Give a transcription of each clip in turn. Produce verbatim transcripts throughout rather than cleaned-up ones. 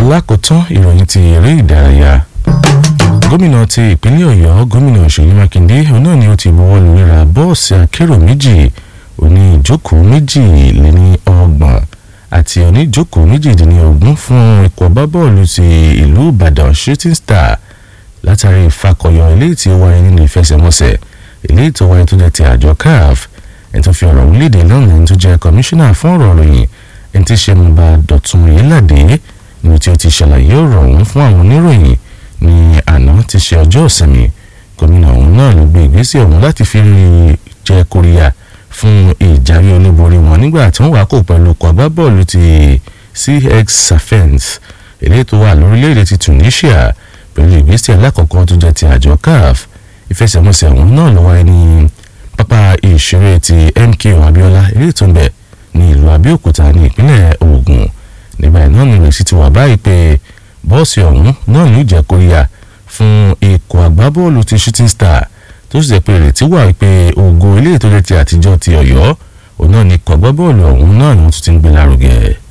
lákòótán ìròyìn ti eré ìdárayá. Gómìnà ti ìpínlẹ̀ Ọ̀yọ́ gómìnà Ṣèyí Mákindé òun náà ni ó ti buwọ́ lù ríra bọ́ọ̀sì akérò méjì oní ìjókòó méjì lé ní ọgbọ̀n àti oní ìjókòó méjìdínlógún fún ikọ̀ agbábọ́ọ̀lù ti ìlú Ìbàdàn Shooting Star látàrí ìfakọyọ eléyìí tí ó wáyé nínú ìfẹsẹ̀wọnsẹ̀ eléyìí tó wáyé tó jẹ́ ti àjọ C A F ẹni tó fi ọ̀rọ̀ wílédè lọ́nà ẹni tó jẹ́ kọmíṣánná fún ọ̀rọ̀ ìròyìn ẹni tí ṣe mú bá Dọ̀tun Oyèládé níbi tí ó ti ṣàlàyé ọ̀rọ̀ ọ̀hún fún àwọn oníròyìn ní àná ti ṣe ọjọ́ ìsinmi. Gómìnà ọ̀hún náà ló gbé ìgbésẹ̀ ọ̀hún láti fi jẹ́ kóríyá fún ìjáwé olúborí wọn nígbà tí wọ́n wá kó pẹ̀lú ọkọ̀ agbábọ́ọ̀lù ti C X Safens eléyìí tó wà lórílẹ̀‐èdè ti Tunisia pẹ̀lú ìgbésẹ̀ alákọ̀ọ́kọ́ tó jẹ́ ti àjọ C A F. Ìfẹsẹ̀wọnsẹ̀ ọ̀hún náà ló wáyé ní pápá ìṣeré ti M K O Abiola eléyìí tó ń bẹ ní ìlú Abẹ́òkúta ní ìpínlẹ̀ Ògùn. nígbà náà ni ìrètí ti wà báyìí pé bọ́ọ̀sì ọ̀hún náà ní ìjẹ́ kóríyá fún ikọ̀ agbábọ́ọ̀lù ti Shooting Star tó sì jẹ́ pé ìrètí wà pé ògo ilé ìtọ́jú ti àtijọ́ ti Ọ̀yọ́ òun náà ní ikọ̀ agbábọ́ọ̀lù ọ̀hún náà ni wọ́n tún ti ń gbé lárugẹ.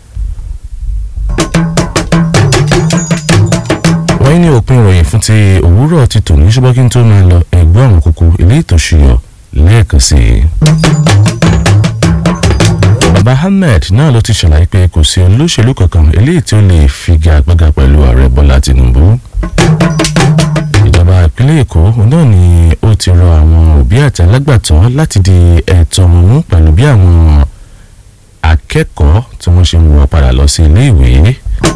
wọ́n ní òpin ìròyìn fún ti òwúrọ̀ ti tòní ṣùgbọ́n kí n tó máa lọ ẹgbẹ́ àwọn kókó ilé ìtòṣìyọ̀ lẹ́ẹ̀kan sí i. Baba Ahmed náà ló ti ṣàlàyé pé kò sí olóṣèlú kankan eléyìí tí ó lè figagbága pẹ̀lú ààrẹ Bọ́lá Tinubu. Ìjọba ìpínlẹ̀ Èkó náà ni ó ti rọ àwọn òbí àti alágbàtọ́ láti di ẹ̀tọ́ wọn pẹ̀lú bí àwọn akẹ́kọ̀ọ́ tí wọ́n ṣe ń wọ padà lọ sí ilé ìwé.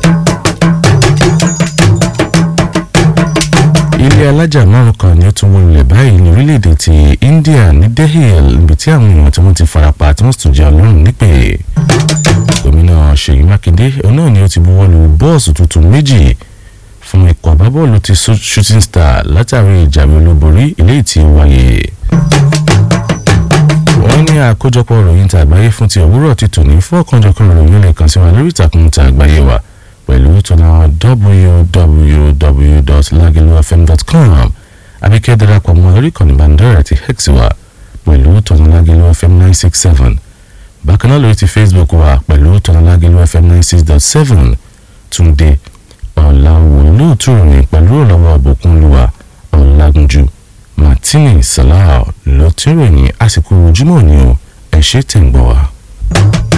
Ilé alájà márùn kan ni ó tún wó lulẹ̀ báyìí ní orílẹ̀-èdè ti India ní Delhi níbi tí àwọn èèyàn tí wọ́n ti farapa tí wọ́n sì tún jẹ́ ọlọ́run nípè. Gómìnà Ṣèyí Mákindé òun náà ni ó ti buwọ́ lu bọ́ọ̀sì tuntun méjì fún ikọ̀ agbábọ́ọ̀lù ti Shooting Star látàrí ìjàwé olúborí eléyìí tí ó wáyé. Wọ́n ní àkójọpọ̀ ìròyìn ti àgbáyé fún ti òwúrọ̀ ti tòní fún ọ̀kanjọ̀kan ìròyìn lè kàn sí wa lórí ìtàkùn ti àgbáyé wa pẹ̀lú tọ́nà w w w dot lagelu f m dot com àbíkẹ́ darapọ̀ mọ́ lórí ìkànnì ìbánidọ́rẹ̀ẹ́ ti X wa pẹ̀lú tọ́nà Lagelu F M nine six seven bákan náà lórí ti Facebook wa pẹ̀lú tọ́nà Lagelu F M ninety six dot seven Túndé Ọ̀làwọ̀ lóòtú rìn pẹ̀lú ọ̀làwọ̀ Àbòkúnlùwà Ọ̀làgúnjú Martini Salah ló tí ròyìn àsìkò ojúmọ́ ni ó ẹ̀ ṣe tẹ̀ ń gbọ́ wa.